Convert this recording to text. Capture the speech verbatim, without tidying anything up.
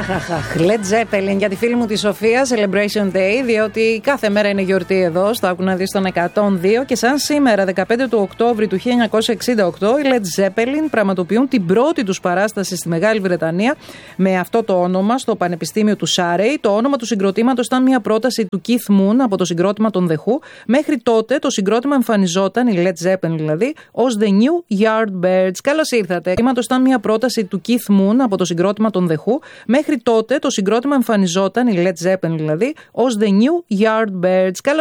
Αχ, Led Zeppelin για τη φίλη μου τη Σοφία, Celebration Day, διότι κάθε μέρα είναι γιορτή εδώ, στο Άκου να δεις τον εκατόν δύο, και σαν σήμερα, δεκαπέντε του Οκτώβρη του χίλια εννιακόσια εξήντα οκτώ, οι Led Zeppelin πραγματοποιούν την πρώτη τους παράσταση στη Μεγάλη Βρετανία με αυτό το όνομα στο Πανεπιστήμιο του Surrey. Το όνομα του συγκροτήματος ήταν μια πρόταση του Keith Moon από το συγκρότημα των The Who. Μέχρι τότε το συγκρότημα εμφανιζόταν, οι Led Zeppelin δηλαδή, ως The New Yardbirds. Καλώς ήρθατε. Το ήταν μια πρόταση του Keith Moon από το συγκρότημα των The Who. Μέχρι τότε το συγκρότημα εμφανιζόταν, οι Led Zeppelin δηλαδή, ως The New Yardbirds.